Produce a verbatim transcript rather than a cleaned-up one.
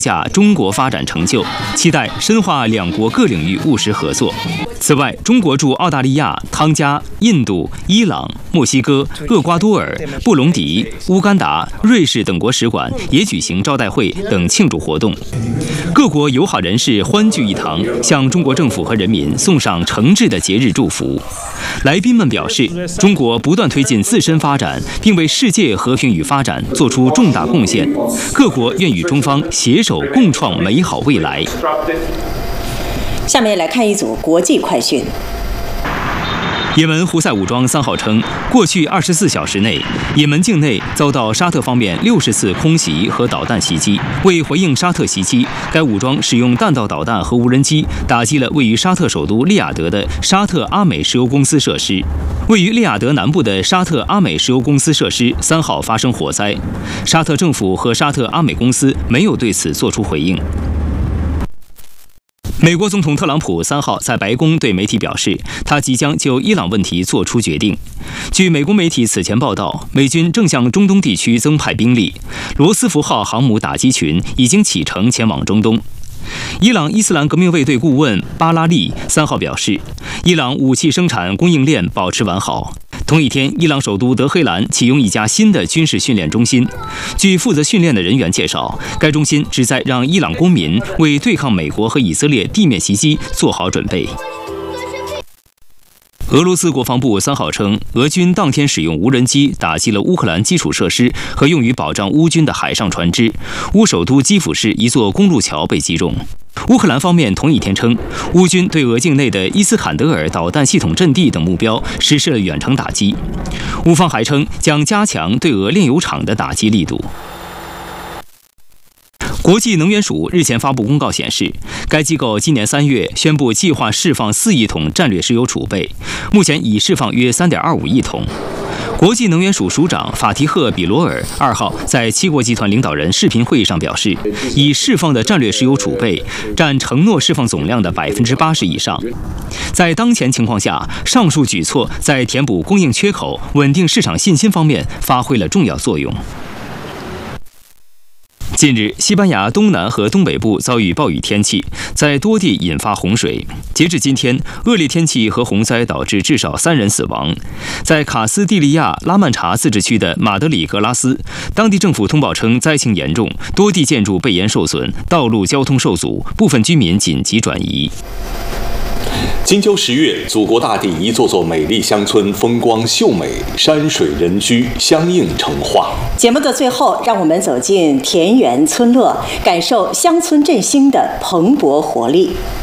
下中国发展成就，期待深化两国各领域务实合作。此外，中国驻澳大利亚、汤加、印度、伊朗、墨西哥、厄瓜多尔、布隆迪、乌干达、瑞士等国使馆也举行招待会等庆祝活动。各国友好人士欢聚一堂，向中国政府和人民送上诚挚的节日祝福。来宾们表示，中国不断推进自身发展，并为世界和平与发展做出重大贡献。各国愿与中方携手共创美好未来。 下面来看一组国际快讯。 也门胡塞武装三号称，过去二十四小时内，也门境内遭到沙特方面六十次空袭和导弹袭击。为回应沙特袭击，该武装使用弹道导弹和无人机打击了位于沙特首都利雅得的沙特阿美石油公司设施。位于利雅得南部的沙特阿美石油公司设施三号发生火灾，沙特政府和沙特阿美公司没有对此作出回应。美国总统特朗普三号在白宫对媒体表示，他即将就伊朗问题做出决定。据美国媒体此前报道，美军正向中东地区增派兵力，罗斯福号航母打击群已经启程前往中东。伊朗伊斯兰革命卫队顾问巴拉利三号表示，伊朗武器生产供应链保持完好。同一天，伊朗首都德黑兰启用一家新的军事训练中心。据负责训练的人员介绍，该中心旨在让伊朗公民为对抗美国和以色列地面袭击做好准备。俄罗斯国防部三号称，俄军当天使用无人机打击了乌克兰基础设施和用于保障乌军的海上船只。乌首都基辅市一座公路桥被击中。乌克兰方面同一天称，乌军对俄境内的伊斯坎德尔导弹系统阵地等目标实施了远程打击。乌方还称将加强对俄炼油厂的打击力度。国际能源署日前发布公告显示，该机构今年三月宣布计划释放四亿桶战略石油储备，目前已释放约三点二五亿桶。国际能源署署长法提赫·比罗尔二号在七国集团领导人视频会议上表示，已释放的战略石油储备占承诺释放总量的百分之八十以上。在当前情况下，上述举措在填补供应缺口、稳定市场信心方面发挥了重要作用。近日，西班牙东南和东北部遭遇暴雨天气，在多地引发洪水。截至今天，恶劣天气和洪灾导致至少三人死亡。在卡斯蒂利亚拉曼查自治区的马德里格拉斯，当地政府通报称灾情严重，多地建筑被淹受损，道路交通受阻，部分居民紧急转移。 金秋十月，祖国大地一座座美丽乡村风光秀美，山水人居相映成画。 节目的最后，让我们走进田园村落，感受乡村振兴的蓬勃活力。